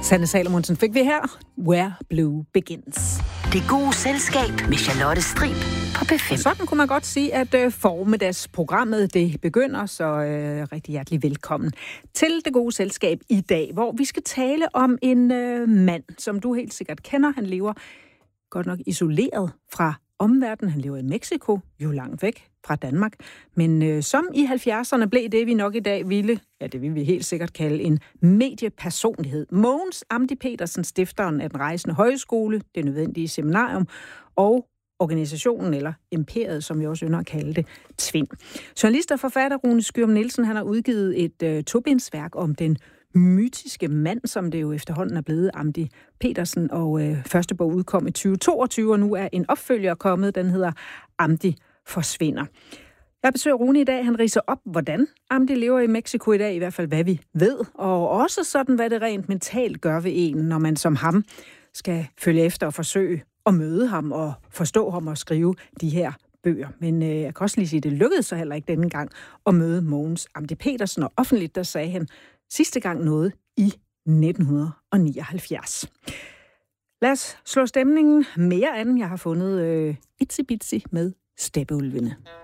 Sanne Salomonsen fik vi her. Where Blue Begins. Det gode selskab med Charlotte Strib på P5. Sådan kunne man godt sige, at formiddagsprogrammet det begynder, så rigtig hjertelig velkommen til Det gode selskab i dag, hvor vi skal tale om en mand, som du helt sikkert kender. Han lever godt nok isoleret fra omverdenen. Han lever i Mexico, jo langt væk fra Danmark. Men som i 70'erne blev det, vi nok i dag ville, ja, det vil vi helt sikkert kalde en mediepersonlighed. Mogens Amdi Petersen, stifteren af Den Rejsende Højskole, det nødvendige seminarium, og organisationen, eller imperiet, som vi også ynder at kalde det, Tvind. Journalist og forfatter Rune Skyum Nielsen, han har udgivet et tobindsværk om den mytiske mand, som det jo efterhånden er blevet, Amdi Petersen, og første bog udkom i 2022, og nu er en opfølger kommet, den hedder Amdi forsvinder. Jeg besøger Rune i dag, han ridser op, hvordan Amdi lever i Mexico i dag, i hvert fald hvad vi ved, og også sådan, hvad det rent mentalt gør ved en, når man som ham skal følge efter og forsøge at møde ham og forstå ham og skrive de her bøger. Men jeg kan også lige sige, at det lykkedes så heller ikke denne gang at møde Mogens Amdi Petersen, og offentligt der sagde han sidste gang noget i 1979. Lad os slå stemningen mere an. Jeg har fundet Itsy Bitsy med Steppeulvene.